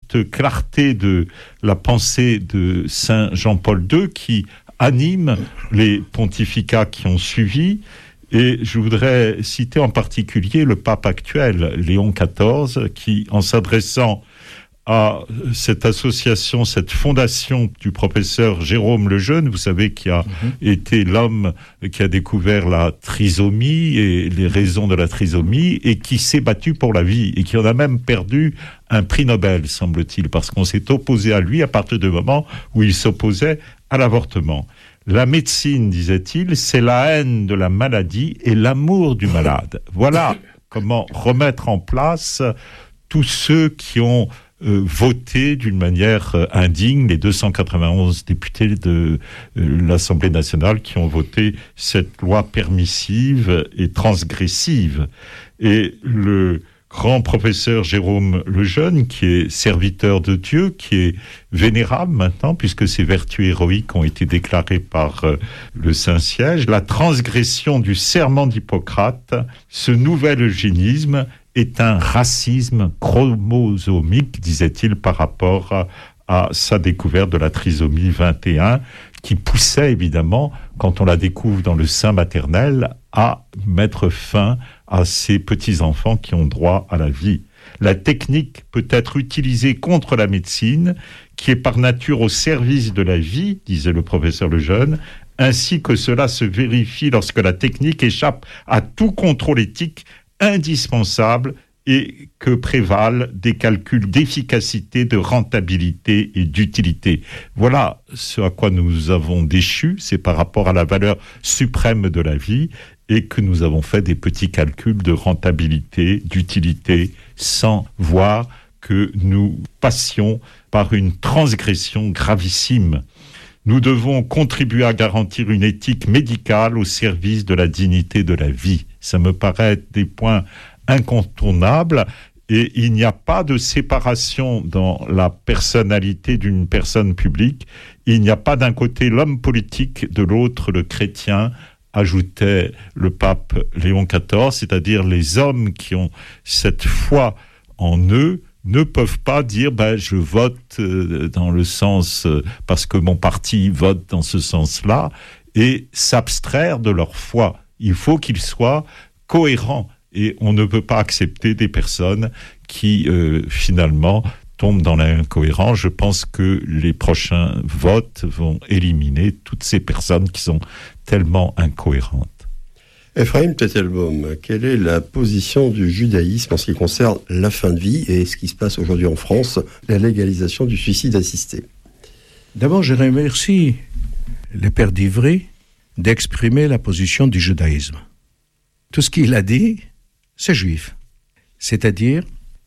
cette clarté de la pensée de Saint Jean-Paul II qui anime les pontificats qui ont suivi. Et je voudrais citer en particulier le pape actuel, Léon XIV, qui, en s'adressant à cette association, cette fondation du professeur Jérôme Lejeune, vous savez, qui a été l'homme qui a découvert la trisomie et les raisons de la trisomie, et qui s'est battu pour la vie, et qui en a même perdu un prix Nobel, semble-t-il, parce qu'on s'est opposé à lui à partir du moment où il s'opposait à l'avortement. La médecine, disait-il, c'est la haine de la maladie et l'amour du malade. Voilà comment remettre en place tous ceux qui ont voté d'une manière indigne, les 291 députés de l'Assemblée nationale qui ont voté cette loi permissive et transgressive. Et le grand professeur Jérôme Lejeune, qui est serviteur de Dieu, qui est vénérable maintenant, puisque ses vertus héroïques ont été déclarées par le Saint-Siège, la transgression du serment d'Hippocrate, ce nouvel eugénisme est un racisme chromosomique, disait-il, par rapport à sa découverte de la trisomie 21, qui poussait évidemment, quand on la découvre dans le sein maternel, à mettre fin à ces petits-enfants qui ont droit à la vie. La technique peut être utilisée contre la médecine, qui est par nature au service de la vie, disait le professeur Lejeune, ainsi que cela se vérifie lorsque la technique échappe à tout contrôle éthique indispensable et que prévalent des calculs d'efficacité, de rentabilité et d'utilité. Voilà ce à quoi nous avons déchu, c'est par rapport à la valeur suprême de la vie, et que nous avons fait des petits calculs de rentabilité, d'utilité, sans voir que nous passions par une transgression gravissime. Nous devons contribuer à garantir une éthique médicale au service de la dignité de la vie. Ça me paraît être des points incontournables, et il n'y a pas de séparation dans la personnalité d'une personne publique. Il n'y a pas d'un côté l'homme politique, de l'autre le chrétien, ajoutait le pape Léon XIV, c'est-à-dire les hommes qui ont cette foi en eux ne peuvent pas dire je vote dans le sens parce que mon parti vote dans ce sens-là, et s'abstraire de leur foi. Il faut qu'ils soient cohérents, et on ne peut pas accepter des personnes qui finalement tombent dans l'incohérence. Je pense que les prochains votes vont éliminer toutes ces personnes qui sont tellement incohérentes. Ephraim Tettelbaum, quelle est la position du judaïsme en ce qui concerne la fin de vie et ce qui se passe aujourd'hui en France, la légalisation du suicide assisté? D'abord, je remercie le père d'Ivry d'exprimer la position du judaïsme. Tout ce qu'il a dit, c'est juif. C'est-à-dire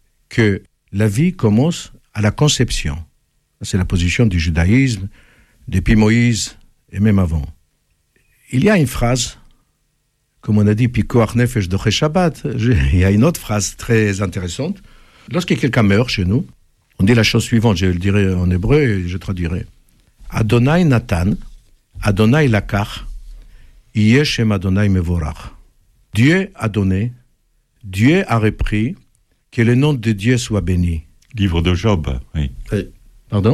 que la vie commence à la conception. C'est la position du judaïsme depuis Moïse et même avant. Il y a une phrase, comme on a dit, Pikoach Nefesh Doche Shabbat. Il y a une autre phrase très intéressante. Lorsque quelqu'un meurt chez nous, on dit la chose suivante, je le dirai en hébreu et je traduirai. Adonai Natan, Adonai Lakach, Yeshem Adonai Mevorach. Dieu a donné, Dieu a repris, que le nom de Dieu soit béni. Livre de Job, oui. Pardon ?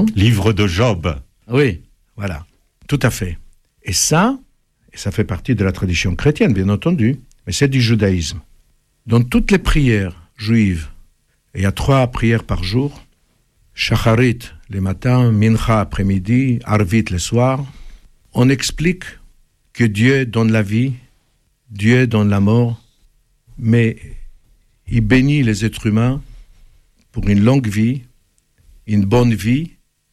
Livre de Job. Oui, voilà, tout à fait. Et ça fait partie de la tradition chrétienne, bien entendu, mais c'est du judaïsme. Dans toutes les prières juives, il y a 3 prières par jour, Shacharit le matin, Mincha après-midi, Arvit le soir, on explique que Dieu donne la vie, Dieu donne la mort, mais il bénit les êtres humains pour une longue vie, une bonne vie,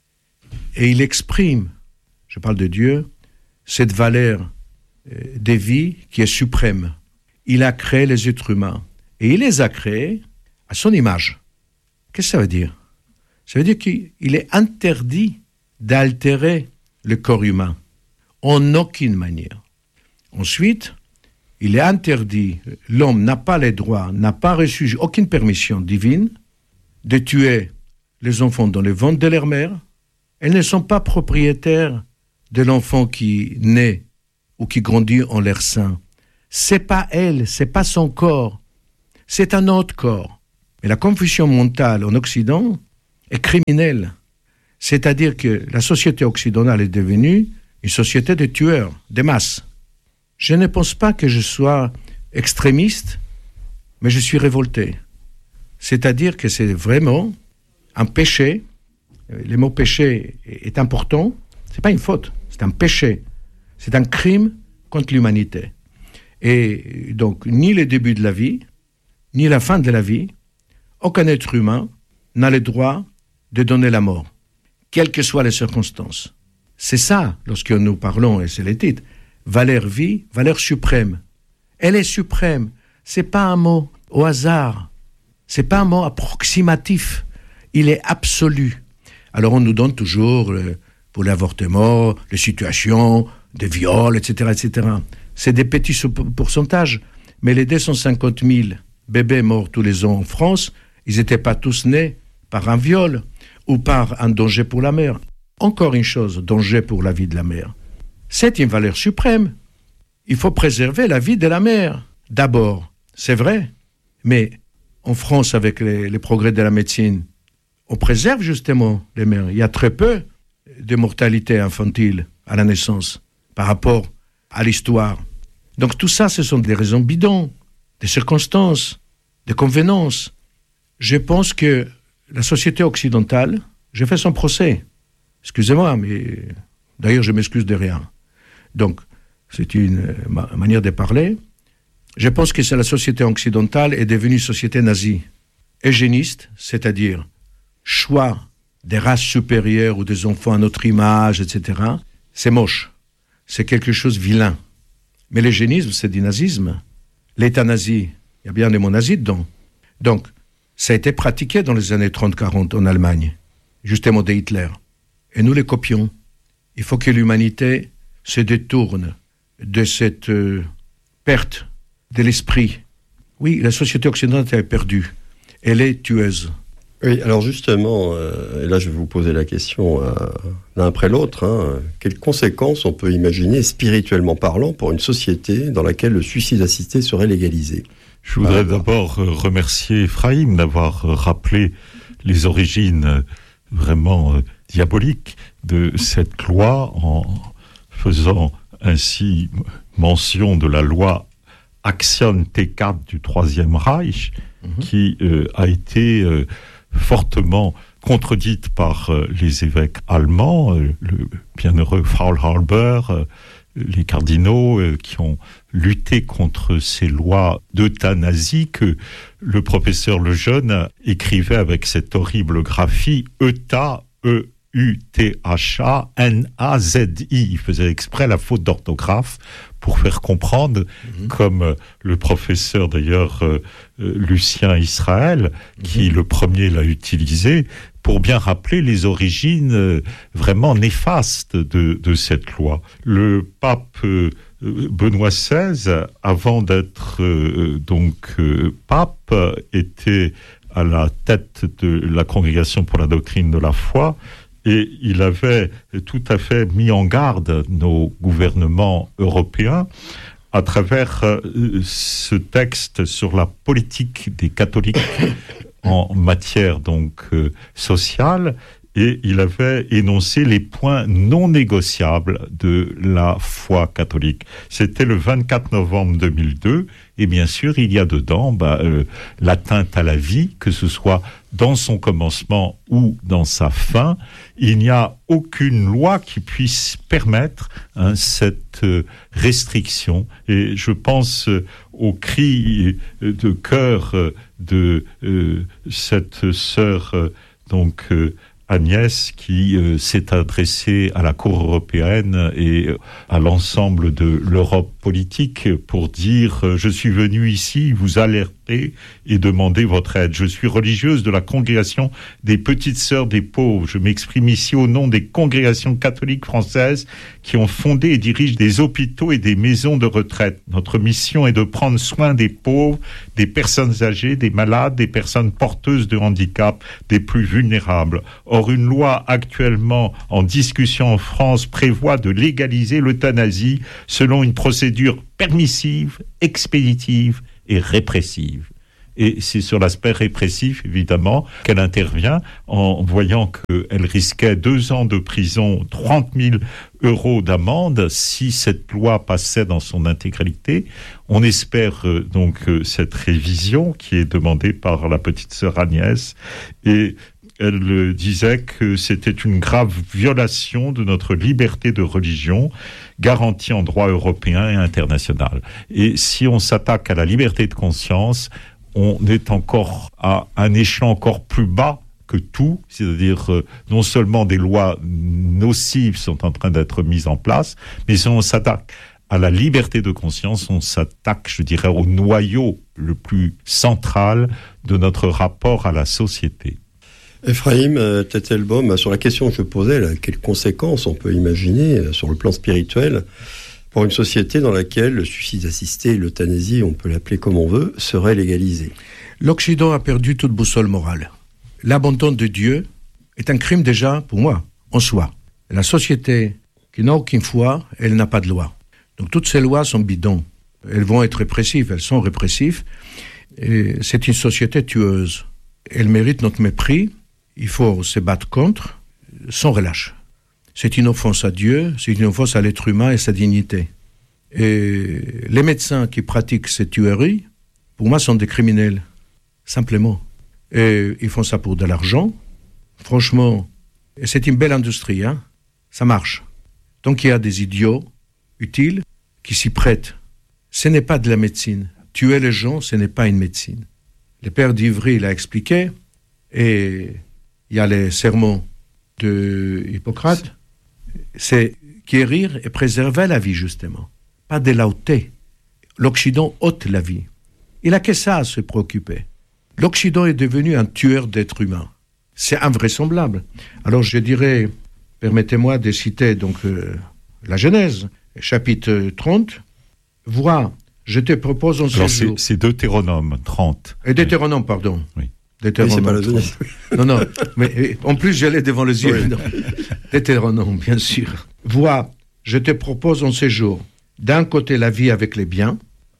et il exprime, je parle de Dieu, cette valeur de vie qui est suprême. Il a créé les êtres humains, et il les a créés à son image. Qu'est-ce que ça veut dire ? Ça veut dire qu'il est interdit d'altérer le corps humain, en aucune manière. Ensuite, il est interdit, l'homme n'a pas les droits, n'a pas reçu aucune permission divine de tuer les enfants dans le ventre de leur mère. Elles ne sont pas propriétaires de l'enfant qui naît ou qui grandit en leur sein. C'est pas elle, c'est pas son corps, c'est un autre corps. Mais la confusion mentale en Occident est criminelle. C'est-à-dire que la société occidentale est devenue une société de tueurs, de masse. Je ne pense pas que je sois extrémiste, mais je suis révolté. C'est-à-dire que c'est vraiment un péché. Le mot péché est important. C'est pas une faute, c'est un péché. C'est un crime contre l'humanité. Et donc, ni le début de la vie, ni la fin de la vie, aucun être humain n'a le droit de donner la mort, quelles que soient les circonstances. C'est ça, lorsque nous parlons, et c'est le titre, valeur vie, valeur suprême. Elle est suprême. C'est pas un mot au hasard. C'est pas un mot approximatif. Il est absolu. Alors on nous donne toujours, pour l'avortement, les situations de viol, etc., etc. C'est des petits pourcentages. Mais les 250 000 bébés morts tous les ans en France, ils n'étaient pas tous nés par un viol ou par un danger pour la mère. Encore une chose, danger pour la vie de la mère. C'est une valeur suprême. Il faut préserver la vie de la mère. D'abord, c'est vrai, mais en France, avec les progrès de la médecine, on préserve justement les mères. Il y a très peu de mortalité infantile à la naissance par rapport à l'histoire. Donc tout ça, ce sont des raisons bidons, des circonstances, des convenances. Je pense que la société occidentale, j'ai fait son procès. Excusez-moi, mais d'ailleurs, je m'excuse de rien. Donc, c'est une manière de parler. Je pense que la société occidentale est devenue société nazie, eugéniste, c'est-à-dire choix des races supérieures ou des enfants à notre image, etc. C'est moche. C'est quelque chose de vilain. Mais l'eugénisme, c'est du nazisme. L'euthanasie, il y a bien des mots nazis dedans. Donc, ça a été pratiqué dans les années 30-40 en Allemagne, justement de Hitler. Et nous les copions. Il faut que l'humanité se détourne de cette perte de l'esprit. Oui, la société occidentale est perdue. Elle est tueuse. Oui, alors justement, et là je vais vous poser la question l'un après l'autre, quelles conséquences on peut imaginer spirituellement parlant pour une société dans laquelle le suicide assisté serait légalisé ? Je voudrais d'abord remercier Ephraim d'avoir rappelé les origines vraiment diaboliques de cette loi en faisant ainsi mention de la loi Action T4 du Troisième Reich, qui a été fortement contredite par les évêques allemands, le bienheureux Faulhaber, les cardinaux qui ont lutté contre ces lois d'euthanasie que le professeur Lejeune écrivait avec cette horrible graphie ETA, E-U-T-H-A, N-A-Z-I. Il faisait exprès la faute d'orthographe pour faire comprendre, comme le professeur d'ailleurs Lucien Israël, qui le premier l'a utilisé, pour bien rappeler les origines vraiment néfastes de cette loi. Le pape Benoît XVI, avant d'être pape, était à la tête de la Congrégation pour la doctrine de la foi, et il avait tout à fait mis en garde nos gouvernements européens à travers ce texte sur la politique des catholiques en matière sociale, et il avait énoncé les points non négociables de la foi catholique. C'était le 24 novembre 2002, et bien sûr, il y a dedans l'atteinte à la vie, que ce soit dans son commencement ou dans sa fin. Il n'y a aucune loi qui puisse permettre cette restriction. Et je pense au cri de cœur de cette sœur, Agnès, qui s'est adressée à la Cour européenne et à l'ensemble de l'Europe politique pour dire « Je suis venu ici vous alerter et demander votre aide. Je suis religieuse de la congrégation des petites sœurs des pauvres. Je m'exprime ici au nom des congrégations catholiques françaises qui ont fondé et dirigent des hôpitaux et des maisons de retraite. Notre mission est de prendre soin des pauvres, des personnes âgées, des malades, des personnes porteuses de handicap, des plus vulnérables. Or, une loi actuellement en discussion en France prévoit de légaliser l'euthanasie selon une procédure permissive, expéditive et répressive. » Et c'est sur l'aspect répressif, évidemment, qu'elle intervient en voyant qu'elle risquait 2 ans de prison, 30 000 € d'amende si cette loi passait dans son intégralité. On espère donc cette révision qui est demandée par la petite sœur Agnès, et elle disait que c'était une grave violation de notre liberté de religion garantie en droit européen et international. Et si on s'attaque à la liberté de conscience, on est encore à un échelon encore plus bas que tout, c'est-à-dire non seulement des lois nocives sont en train d'être mises en place, mais si on s'attaque à la liberté de conscience, on s'attaque, je dirais, au noyau le plus central de notre rapport à la société. Ephraim Tettelbaum, sur la question que je posais, là, quelles conséquences on peut imaginer sur le plan spirituel pour une société dans laquelle le suicide assisté, l'euthanasie, on peut l'appeler comme on veut, serait légalisé? L'Occident a perdu toute boussole morale. L'abandon de Dieu est un crime déjà, pour moi, en soi. La société qui n'a aucune foi, elle n'a pas de loi. Donc toutes ces lois sont bidons. Elles vont être répressives, elles sont répressives. Et c'est une société tueuse. Elle mérite notre mépris. Il faut se battre contre, sans relâche. C'est une offense à Dieu, c'est une offense à l'être humain et sa dignité. Et les médecins qui pratiquent ces tueries, pour moi, sont des criminels, simplement. Et ils font ça pour de l'argent. Franchement, et c'est une belle industrie, hein. Ça marche. Donc il y a des idiots utiles qui s'y prêtent. Ce n'est pas de la médecine. Tuer les gens, ce n'est pas une médecine. Le père d'Ivry l'a expliqué, et il y a les sermons de Hippocrate, c'est guérir et préserver la vie, justement. Pas de la ôter. L'Occident ôte la vie. Il n'a que ça à se préoccuper. L'Occident est devenu un tueur d'êtres humains. C'est invraisemblable. Alors je dirais, permettez-moi de citer donc la Genèse, chapitre 30. Vois, je te propose en ce jour. C'est Deutéronome 30. Et Deutéronome, pardon. Oui. Deutéronome, c'est pas la Genèse. Non, mais en plus je l'ai devant les yeux. Oui. Deutéronome, bien sûr. Vois, je te propose en ce jour, d'un côté la vie avec les biens,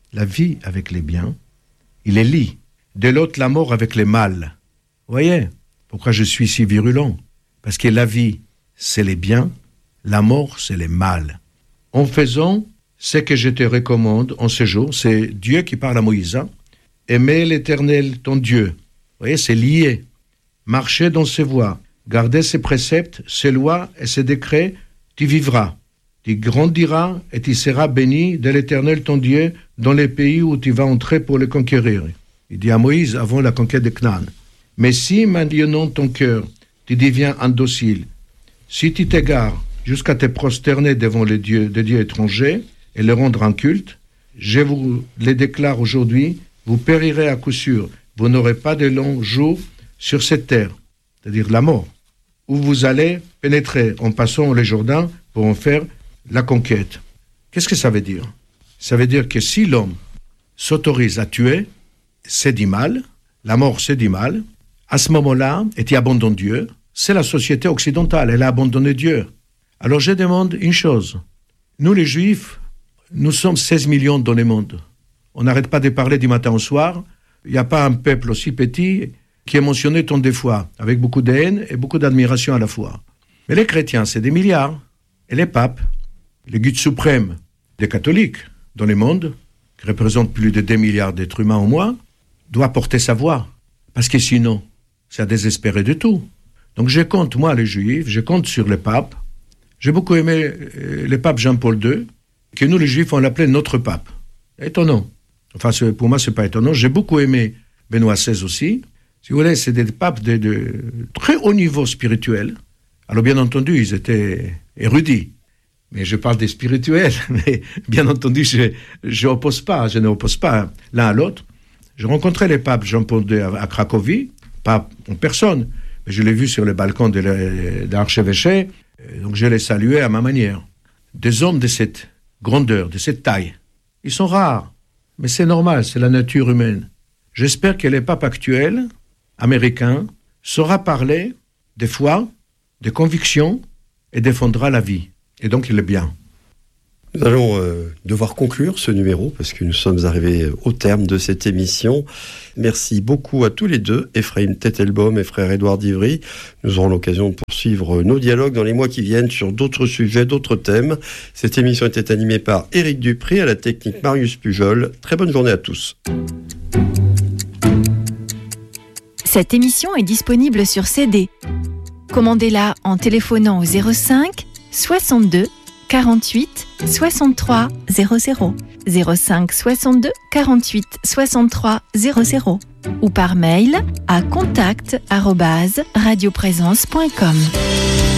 il les lie. De l'autre, la mort avec les mâles. Vous voyez pourquoi je suis si virulent? Parce que la vie, c'est les biens, la mort, c'est les mâles. En faisant ce que je te recommande en ce jour, c'est Dieu qui parle à Moïse. Aimer l'Éternel, ton Dieu. Vous voyez, c'est lié. Marcher dans ses voies, garder ses préceptes, ses lois et ses décrets, tu vivras. Tu grandiras et tu seras béni de l'Éternel, ton Dieu, dans les pays où tu vas entrer pour les conquérir. Il dit à Moïse avant la conquête de Canaan. Mais si maintenant ton cœur, tu deviens indocile, si tu t'égares jusqu'à te prosterner devant les dieux étrangers et les rendre en culte, je vous les déclare aujourd'hui, vous périrez à coup sûr. Vous n'aurez pas de longs jours sur cette terre, c'est-à-dire la mort, où vous allez pénétrer en passant le Jourdain pour en faire la conquête. Qu'est-ce que ça veut dire? Ça veut dire que si l'homme s'autorise à tuer, c'est du mal, la mort c'est du mal, à ce moment-là, et tu abandonnes Dieu, c'est la société occidentale, elle a abandonné Dieu. Alors je demande une chose, nous les Juifs, nous sommes 16 millions dans le monde, on n'arrête pas de parler du matin au soir, il n'y a pas un peuple aussi petit qui est mentionné tant de fois, avec beaucoup de haine et beaucoup d'admiration à la fois. Mais les chrétiens, c'est des milliards, et les papes, le guide suprême des catholiques dans le monde, qui représente plus de 2 milliards d'êtres humains au moins, doit porter sa voix, parce que sinon, c'est à désespérer de tout. Donc je compte, moi, les Juifs, je compte sur les papes. J'ai beaucoup aimé le pape Jean-Paul II, que nous, les Juifs, on l'appelait notre pape. Étonnant. Enfin, pour moi, c'est pas étonnant. J'ai beaucoup aimé Benoît XVI aussi. Si vous voulez, c'est des papes de très haut niveau spirituel. Alors, bien entendu, ils étaient érudits. Mais je parle des spirituels. Mais bien entendu, je ne oppose pas l'un à l'autre. J'ai rencontré les papes Jean-Paul II à Cracovie, pas en personne, mais je l'ai vu sur le balcon de l'archevêché, donc je l'ai salué à ma manière. Des hommes de cette grandeur, de cette taille, ils sont rares, mais c'est normal, c'est la nature humaine. J'espère que les papes actuels, américains, saura parler des foi, des convictions, et défendra la vie. Et donc il est bien. Nous allons devoir conclure ce numéro parce que nous sommes arrivés au terme de cette émission. Merci beaucoup à tous les deux, Ephraim Tettelbaum et frère Édouard d'Ivry. Nous aurons l'occasion de poursuivre nos dialogues dans les mois qui viennent sur d'autres sujets, d'autres thèmes. Cette émission était animée par Éric Dupré, à la technique Marius Pujol. Très bonne journée à tous. Cette émission est disponible sur CD. Commandez-la en téléphonant au 05 62 48 63 00, 05 62 48 63 00 ou par mail à contact@radioprésence.com.